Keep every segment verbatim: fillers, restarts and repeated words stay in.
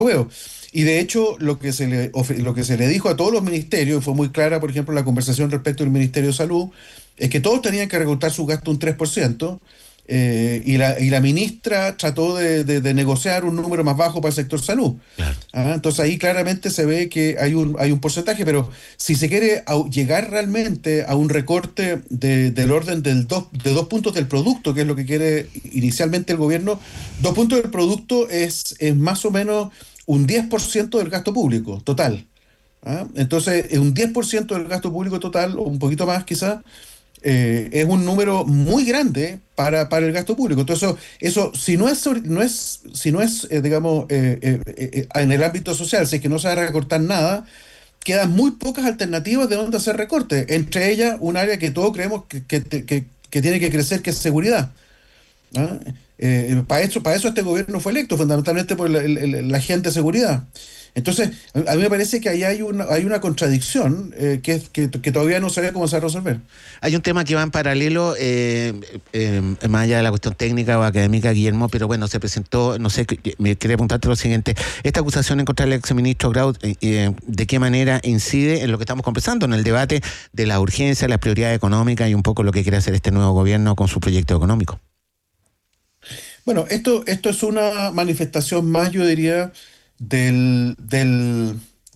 veo. Y de hecho, lo que se le, ofre- lo que se le dijo a todos los ministerios, y fue muy clara, por ejemplo, la conversación respecto del Ministerio de Salud, es que todos tenían que recortar su gasto un tres por ciento, eh, y, la, y la ministra trató de, de- de negociar un número más bajo para el sector salud. Claro. Ah, entonces ahí claramente se ve que hay un, hay un porcentaje, pero si se quiere au- llegar realmente a un recorte de- del orden del dos, de dos puntos del producto, que es lo que quiere inicialmente el gobierno, dos puntos del producto es, es más o menos un diez por ciento del gasto público total. ¿Ah? Entonces, eh, un diez por ciento del gasto público total, o un poquito más quizás, eh, es un número muy grande para, para el gasto público. Entonces, eso, eso si no es, or- no es, si no es eh, digamos, eh, eh, eh, eh, en el ámbito social, si es que no se va a recortar nada, quedan muy pocas alternativas de dónde hacer recortes. Entre ellas, un área que todos creemos que, que, que- que tiene que crecer, que es seguridad. ¿Ah? Eh, para eso, para eso este gobierno fue electo, fundamentalmente por la, el- el- la gente de seguridad. Entonces, a a mí me parece que ahí hay una, hay una contradicción, eh, que, es- que, que todavía no se ve cómo se va a resolver. Hay un tema que va en paralelo, eh, eh, más allá de la cuestión técnica o académica, Guillermo, pero bueno, se presentó, no sé, que- me quería preguntarte lo siguiente: esta acusación en contra del exministro Grau, eh, eh, ¿de qué manera incide en lo que estamos conversando, en el debate de la urgencia, las prioridades económicas y un poco lo que quiere hacer este nuevo gobierno con su proyecto económico? Bueno, esto, esto es una manifestación más, yo diría, del, del,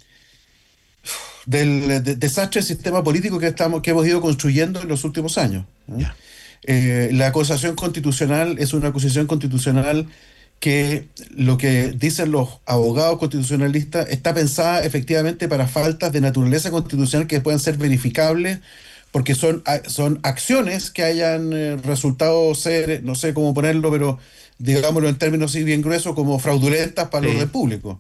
del de- desastre del sistema político que, estamos, que hemos ido construyendo en los últimos años. ¿Eh? Ya. Eh, la acusación constitucional es una acusación constitucional que, lo que dicen los abogados constitucionalistas, está pensada efectivamente para faltas de naturaleza constitucional que puedan ser verificables, porque son, a- son acciones que hayan eh, resultado ser, no sé cómo ponerlo, pero digámoslo en términos así bien gruesos, como fraudulentas para el Sí. orden público.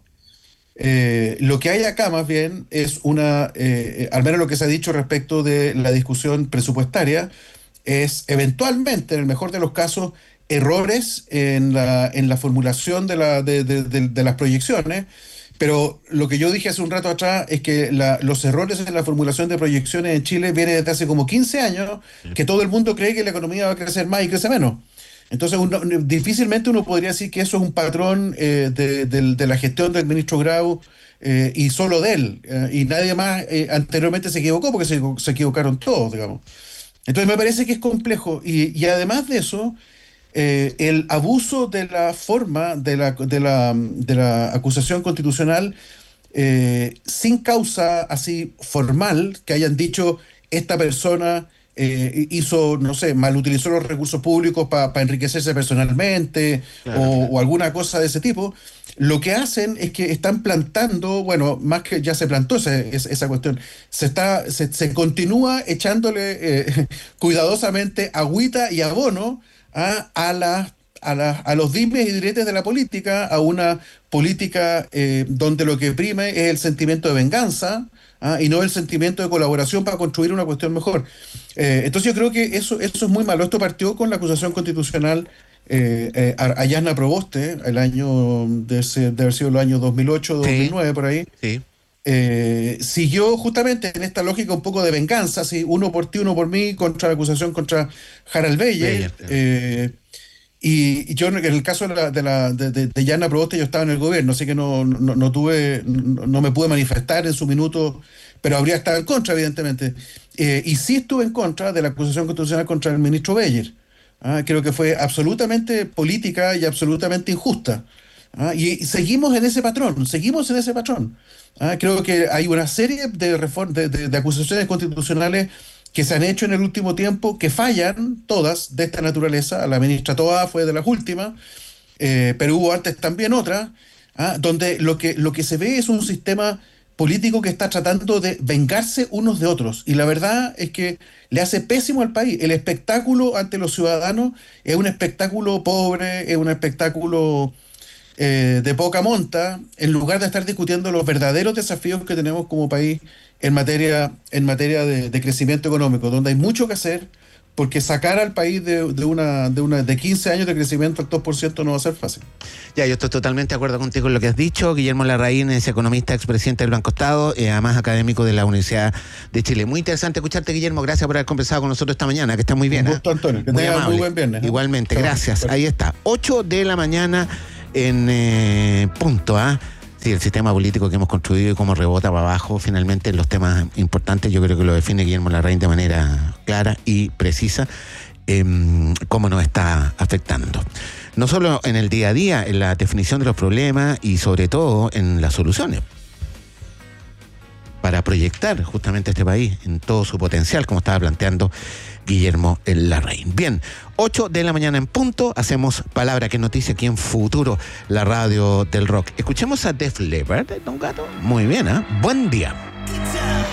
Eh, lo que hay acá más bien es una, eh, eh, al menos lo que se ha dicho respecto de la discusión presupuestaria, es eventualmente, en el mejor de los casos, errores en la, en la formulación de, la, de, de- de- de las proyecciones. Pero lo que yo dije hace un rato atrás es que la- los errores en la formulación de proyecciones en Chile vienen desde hace como quince años, que todo el mundo cree que la economía va a crecer más y crece menos. Entonces, uno- difícilmente uno podría decir que eso es un patrón, eh, de, del- de la gestión del ministro Grau, eh, y solo de él. Eh, y nadie más eh, anteriormente se equivocó, porque se, se equivocaron todos, digamos. Entonces me parece que es complejo. Y, y además de eso, eh, el abuso de la forma de la, de la, de la acusación constitucional, eh, sin causa así formal, que hayan dicho esta persona eh, hizo, no sé, malutilizó los recursos públicos para enriquecerse personalmente, Claro. o, o alguna cosa de ese tipo. Lo que hacen es que están plantando, bueno, más que ya se plantó esa, esa, esa cuestión, se está, se, se continúa echándole eh, cuidadosamente agüita y abono a, a las a, la- a los dimes y diretes de la política, a una política, eh, donde lo que prime es el sentimiento de venganza, ¿ah? Y no el sentimiento de colaboración para construir una cuestión mejor. Eh, entonces yo creo que eso, eso es muy malo. Esto partió con la acusación constitucional, eh, eh, a, a Yasna Proboste, el año de, ese- de haber sido el año dos mil ocho, Sí, dos mil nueve, por ahí. sí. Eh, siguió justamente en esta lógica un poco de venganza, ¿sí? Uno por ti, uno por mí, contra la acusación contra Harald Beyer. Beyer, claro. eh, y y yo, en el caso de, la, de, la, de, de, de Yana Proboste, yo estaba en el gobierno, así que no, no, no tuve, no, no me pude manifestar en su minuto, pero habría estado en contra, evidentemente. Eh, y sí estuve en contra de la acusación constitucional contra el ministro Beyer. Ah, creo que fue absolutamente política y absolutamente injusta. Ah, y, y seguimos en ese patrón, seguimos en ese patrón. Ah, creo que hay una serie de, reform- de, de- de acusaciones constitucionales que se han hecho en el último tiempo, que fallan todas de esta naturaleza. La ministra Toa fue de las últimas, eh, pero hubo antes también otras, ah, donde lo que, lo que se ve es un sistema político que está tratando de vengarse unos de otros. Y la verdad es que le hace pésimo al país. El espectáculo ante los ciudadanos es un espectáculo pobre, es un espectáculo, eh, de poca monta, en lugar de estar discutiendo los verdaderos desafíos que tenemos como país en materia, en materia de, de crecimiento económico, donde hay mucho que hacer, porque sacar al país de, de una, de una de quince años de crecimiento al dos por ciento no va a ser fácil. Ya, yo estoy totalmente de acuerdo contigo en lo que has dicho. Guillermo Larraín es economista, expresidente del Banco Estado, eh, además académico de la Universidad de Chile. Muy interesante escucharte, Guillermo. Gracias por haber conversado con nosotros esta mañana, que está muy bien. Un ¿eh? gusto, Antonio. Que Muy tengas amable. muy buen viernes, ¿eh? Igualmente, Chao. gracias. Ahí está, ocho de la mañana en eh, punto, ¿ah? Sí, el sistema político que hemos construido y cómo rebota para abajo finalmente en los temas importantes, yo creo que lo define Guillermo Larraín de manera clara y precisa, eh, cómo nos está afectando. No solo en el día a día, en la definición de los problemas y sobre todo en las soluciones, para proyectar justamente este país en todo su potencial, como estaba planteando Guillermo Larraín. Bien, ocho de la mañana en punto, hacemos Palabra que Noticia aquí en Futuro, la radio del rock. Escuchemos a Def Leppard, don Gato. Muy bien, ¿eh? Buen día.